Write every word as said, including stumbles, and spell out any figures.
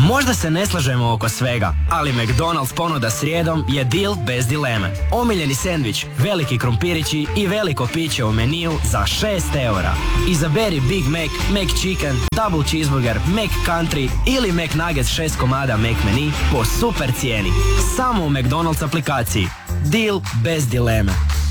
Možda se ne slažemo oko svega, ali McDonald's ponuda srijedom je deal bez dileme. Omiljeni sendvič, veliki krumpirići i veliko piće u meniju za šest eura. Izaberi Big Mac, McChicken, Double Cheeseburger, McCountry ili McNuggets šest komada McMenu po super cijeni. Samo u McDonald's aplikaciji. Deal bez dileme.